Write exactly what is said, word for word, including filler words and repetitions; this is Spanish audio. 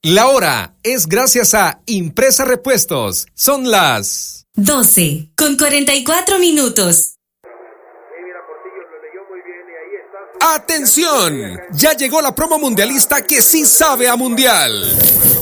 La hora es gracias a Impresa Repuestos. Son las doce con cuarenta y cuatro minutos. ¡Atención! Ya llegó la promo mundialista que sí sabe a mundial.